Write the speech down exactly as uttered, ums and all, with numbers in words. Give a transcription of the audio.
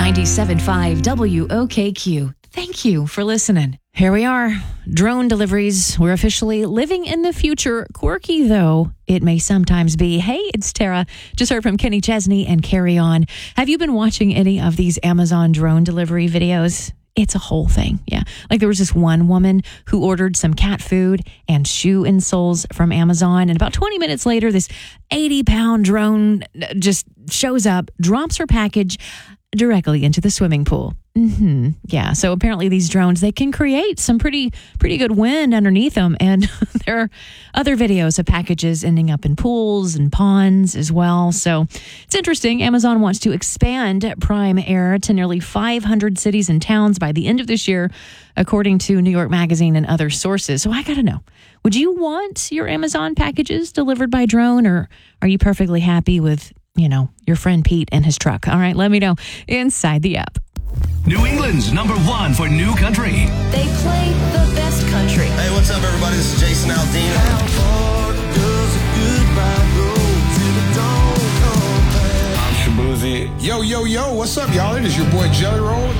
ninety-seven point five W O K Q. Thank you for listening. Here we are. Drone deliveries. We're officially living in the future. Quirky, though it may sometimes be. Hey, it's Tara. Just heard from Kenny Chesney and Carry On. Have you been watching any of these Amazon drone delivery videos? It's a whole thing. Yeah. Like there was this one woman who ordered some cat food and shoe insoles from Amazon. And about twenty minutes later, this eighty pound drone just shows up, drops her package directly into the swimming pool. Mm-hmm. Yeah. So apparently these drones, they can create some pretty, pretty good wind underneath them. And there are other videos of packages ending up in pools and ponds as well. So it's interesting. Amazon wants to expand Prime Air to nearly five hundred cities and towns by the end of this year, according to New York Magazine and other sources. So I got to know, would you want your Amazon packages delivered by drone, or are you perfectly happy with, you know, your friend Pete and his truck? All right, let me know inside the app. New England's number one for new country. They play the best country. Hey, what's up, everybody? This is Jason Aldean. I'm Shabuzi. Yo, yo, yo, what's up, y'all? It is your boy Jelly Roll.